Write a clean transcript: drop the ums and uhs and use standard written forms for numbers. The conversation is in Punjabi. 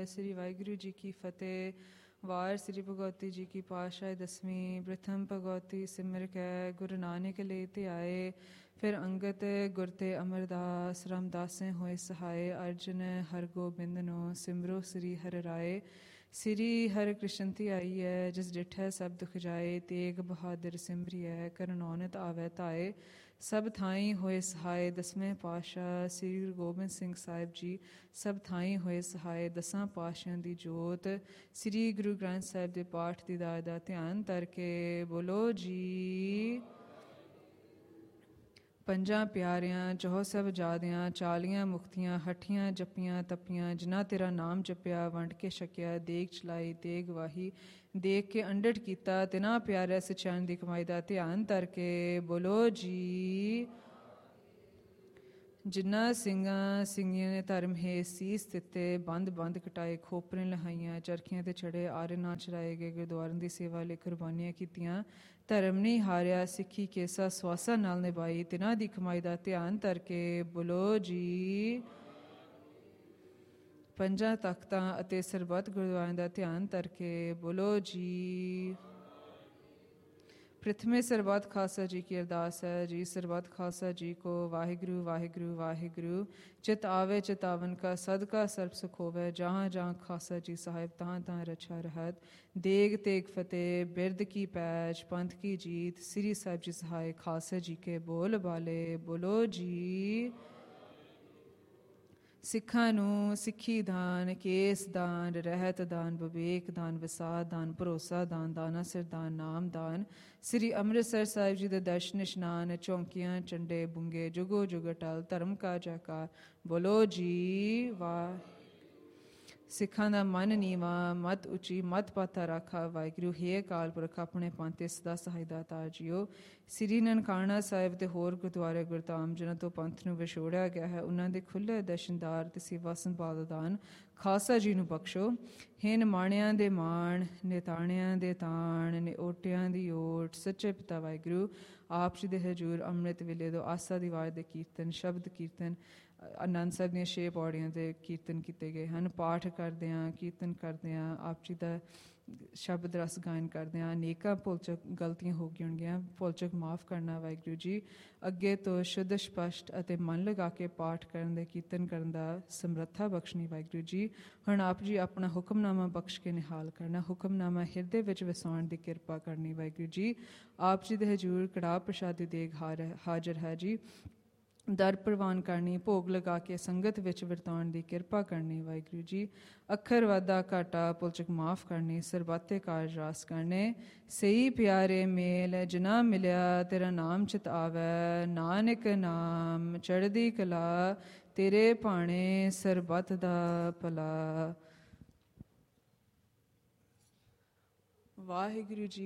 ਸ੍ਰੀ ਵਾਹਿਗੁਰੂ ਜੀ ਕੀ ਫਤਿਹ। ਵਾਰ ਸ੍ਰੀ ਭਗਵਤੀ ਜੀ ਕੀ ਪਾਤਸ਼ਾਹੀ ਦਸਵੀਂ। ਪ੍ਰਥਮ ਭਗਵਤੀ ਸਿਮਰ ਕੈ ਗੁਰੂ ਨਾਨਕ ਲੈ ਧਿਆਏ। ਫਿਰ ਅੰਗਤ ਗੁਰ ਤੇ ਅਮਰਦਾਸ ਰਾਮਦਾਸੈ ਹੋਏ ਸਹਾਏ। ਅਰਜਨ ਹਰਗੋਬਿੰਦ ਸਿਮਰੋ ਸ੍ਰੀ ਹਰਿ ਰਾਏ। ਸ੍ਰੀ ਹਰਿ ਕ੍ਰਿਸ਼ਨ ਧਿਆਈਐ ਜਿਸ ਡਿਠੈ ਸਭ ਦੁਖ ਜਾਏ। ਤੇਗ ਬਹਾਦਰ ਸਿਮਰਿਐ ਕਰਨੌਨਤ ਆਵੈ ਧਾਏ। ਸਭ ਥਾਈਂ ਹੋਏ ਸਹਾਏ ਦਸਵੇਂ ਪਾਤਸ਼ਾਹ ਸ੍ਰੀ ਗੁਰੂ ਗੋਬਿੰਦ ਸਿੰਘ ਸਾਹਿਬ ਜੀ। ਸਭ ਥਾਈਂ ਹੋਏ ਸਹਾਏ ਦਸਾਂ ਪਾਤਸ਼ਾਹਾਂ ਦੀ ਜੋਤ। ਸ੍ਰੀ ਗੁਰੂ ਗ੍ਰੰਥ ਸਾਹਿਬ ਦੇ ਪਾਠ ਦੀਦਾਰ ਦਾ ਧਿਆਨ ਧਰ ਕੇ ਬੋਲੋ ਜੀ। ਪੰਜਾਂ ਪਿਆਰਿਆਂ ਚੌਹ ਸਭ ਜਾਦਿਆਂ 40 ਮੁਕਤੀਆਂ ਹੱਠੀਆਂ ਜੱਪੀਆਂ ਤੱਪੀਆਂ। ਜਿਨ੍ਹਾਂ ਤੇਰਾ ਨਾਮ ਜਪਿਆ ਵੰਡ ਕੇ ਛਕਿਆ। ਦੇਗ ਚਲਾਈ ਤੇਗ ਵਾਹੀ ਦੇਖ ਕੇ ਅੰਡਟ ਕੀਤਾ। ਤਿਨਾਂ ਪਿਆਰਿਆਂ ਸਚਿਆਨ ਦੀ ਕਮਾਈ ਦਾ ਧਿਆਨ ਧਰ ਕੇ ਬੋਲੋ ਜੀ। ਜਿਨ੍ਹਾਂ ਸਿੰਘਾਂ ਸਿੰਘੀਆਂ ਨੇ ਧਰਮ ਹੈ ਸੀਸ ਦਿੱਤੇ। ਬੰਦ ਬੰਦ ਕਟਾਏ ਖੋਪਰੇ ਲਹਾਈਆਂ। ਚਰਖੀਆਂ ਤੇ ਚੜੇ ਆਰੇ ਨਾ ਚੜਾਏ ਗਏ। ਗੁਰਦੁਆਰਿਆਂ ਦੀ ਸੇਵਾ ਲਈ ਕੁਰਬਾਨੀਆਂ ਕੀਤੀਆਂ। ਧਰਮ ਨਹੀਂ ਹਾਰਿਆ ਸਿੱਖੀ ਕੇਸਾ ਸਵਾਸਾਂ ਨਾਲ ਨਿਭਾਈ। ਤਿਨਾਂ ਦੀ ਕਮਾਈ ਦਾ ਧਿਆਨ ਧਰ ਕੇ ਬੋਲੋ ਜੀ। ਪੰਜਾਂ ਤਖਤਾਂ ਅਤੇ ਸਰਬੱਤ ਗੁਰਦੁਆਰਿਆਂ ਦਾ ਧਿਆਨ ਧਰ ਕੇ ਬੋਲੋ ਜੀ। ਪ੍ਰਥਮੇ ਸਰਬੱਤ ਖਾਲਸਾ ਜੀ ਕੀ ਅਰਦਾਸ ਹੈ ਜੀ। ਸਰਬੱਤ ਖਾਲਸਾ ਜੀ ਕੋ ਵਾਹਿਗੁਰੂ ਵਾਹਿਗੁਰੂ ਵਾਹਿਗੁਰੂ। ਚਿਤ ਆਵੇ ਚਿਤਾਵਨ ਕਾ ਸਦਕਾ ਸਰਬ ਸੁਖ ਹੋਵੇ। ਜਹਾਂ ਜਹਾਂ ਖਾਲਸਾ ਜੀ ਸਾਹਿਬ ਤਹਾਂ ਤਹਾਂ ਰਛਾ ਰਹਤ। ਦੇਗ ਤੇਗ ਫਤਿਹ ਬਿਰਦ ਕੀ ਪੈਜ ਪੰਥ ਕੀ ਜੀਤ। ਸ੍ਰੀ ਸਾਹਿਬ ਜੀ ਸਹਾਇ ਖਾਲਸਾ ਜੀ ਕੇ ਬੋਲ ਬਾਲੇ ਬੋਲੋ ਜੀ। ਸਿੱਖਾਂ ਨੂੰ ਸਿੱਖੀ ਦਾਨ ਕੇਸ ਦਾਨ ਰਹਿਤ ਦਾਨ ਵਿਵੇਕ ਦਾਨ ਵਿਸਾਦ ਦਾਨ ਭਰੋਸਾ ਦਾਨ ਦਾਨਾ ਸਿਰ ਦਾਨ ਨਾਮ ਦਾਨ। ਸ੍ਰੀ ਅੰਮ੍ਰਿਤਸਰ ਸਾਹਿਬ ਜੀ ਦੇ ਦਰਸ਼ਨ ਇਸ਼ਨਾਨ ਚੌਂਕੀਆਂ ਝੰਡੇ ਬੁੰਗੇ ਜੁਗੋ ਜੁਗ ਅਟਲ ਧਰਮ ਕਾ ਜੈਕਾਰ ਬੋਲੋ ਜੀ। ਵਾਹ ਸਿੱਖਾਂ ਦਾ ਮਨ ਨੀਵਾ ਮਤ ਉੱਚੀ ਮਤ ਪਾਤਾ ਰਾਖਾ। ਵਾਹਿਗੁਰੂ ਹੇ ਅਕਾਲ ਪੁਰਖ ਆਪਣੇ ਪੰਥ ਸਦਾ ਸਹਾਈ ਦਾਤਾਰ ਜੀਓ। ਸ੍ਰੀ ਨਨਕਾਣਾ ਸਾਹਿਬ ਤੇ ਹੋਰ ਗੁਰਦੁਆਰੇ ਗੁਰਧਾਮ ਜਿਨ੍ਹਾਂ ਤੋਂ ਪੰਥ ਨੂੰ ਵਿਛੋੜਿਆ ਗਿਆ ਹੈ ਉਹਨਾਂ ਦੇ ਖੁੱਲ੍ਹੇ ਦਰਸ਼ਨਦਾਰ ਤੇ ਸੇਵਾ ਸੰਭਾਲ ਦਾਨ ਖਾਲਸਾ ਜੀ ਨੂੰ ਬਖਸ਼ੋ। ਹੇ ਨਿਮਾਣਿਆਂ ਦੇ ਮਾਣ ਨਿਤਾਣਿਆਂ ਦੇ ਤਾਣ ਨੇ ਓਟਿਆਂ ਦੀ ਓਟ। ਸੱਚੇ ਪਿਤਾ ਵਾਹਿਗੁਰੂ ਆਪ ਜੀ ਦੇ ਹਜ਼ੂਰ ਅੰਮ੍ਰਿਤ ਵੇਲੇ ਤੋਂ ਆਸਾ ਦੀ ਵਾਰ ਦੇ ਕੀਰਤਨ ਸ਼ਬਦ ਕੀਰਤਨ ਆਨੰਦ ਸਾਹਿਬ ਦੀਆਂ 6 ਪੌੜੀਆਂ ਦੇ ਕੀਰਤਨ ਕੀਤੇ ਗਏ ਹਨ। ਪਾਠ ਕਰਦਿਆਂ ਕੀਰਤਨ ਕਰਦਿਆਂ ਆਪ ਜੀ ਦਾ ਸ਼ਬਦ ਰਸ ਗਾਇਨ ਕਰਦਿਆਂ ਅਨੇਕਾਂ ਭੁੱਲ ਚੁੱਕ ਗਲਤੀਆਂ ਹੋ ਗਈਆਂ ਹੋਣਗੀਆਂ। ਭੁੱਲ ਚੁੱਕ ਮਾਫ਼ ਕਰਨਾ ਵਾਹਿਗੁਰੂ ਜੀ। ਅੱਗੇ ਤੋਂ ਸ਼ੁੱਧ ਸਪਸ਼ਟ ਅਤੇ ਮਨ ਲਗਾ ਕੇ ਪਾਠ ਕਰਨ ਦੇ ਕੀਰਤਨ ਕਰਨ ਦਾ ਸਮਰੱਥਾ ਬਖਸ਼ਣੀ ਵਾਹਿਗੁਰੂ ਜੀ। ਹੁਣ ਆਪ ਜੀ ਆਪਣਾ ਹੁਕਮਨਾਮਾ ਬਖਸ਼ ਕੇ ਨਿਹਾਲ ਕਰਨਾ। ਹੁਕਮਨਾਮਾ ਹਿਰਦੇ ਵਿੱਚ ਵਸਾਉਣ ਦੀ ਕਿਰਪਾ ਕਰਨੀ ਵਾਹਿਗੁਰੂ ਜੀ। ਆਪ ਜੀ ਦੇ ਹਜ਼ੂਰ ਕੜਾਹ ਪ੍ਰਸ਼ਾਦ ਦੀ ਦੇਗ ਹਾਜ਼ਰ ਹੈ ਜੀ। ਦਰ ਪ੍ਰਵਾਨ ਕਰਨੀ ਭੋਗ ਲਗਾ ਕੇ ਸੰਗਤ ਵਿੱਚ ਵਰਤਾਉਣ ਦੀ ਕਿਰਪਾ ਕਰਨੀ ਵਾਹਿਗੁਰੂ ਜੀ। ਅੱਖਰ ਵਾਧਾ ਘਾਟਾ ਪੁਲਚਕ ਮਾਫ਼ ਕਰਨੀ ਸਰਬੱਤੇ ਕਾਰਜ ਰਾਸ ਕਰਨੇ। ਸਹੀ ਪਿਆਰੇ ਮੇਲ ਜਿਨਾ ਮਿਲਿਆ ਤੇਰਾ ਨਾਮ ਚਿਤ ਆਵੈ। ਨਾਨਕ ਨਾਮ ਚੜ੍ਹਦੀ ਕਲਾ ਤੇਰੇ ਭਾਣੇ ਸਰਬੱਤ ਦਾ ਭਲਾ। ਵਾਹਿਗੁਰੂ ਜੀ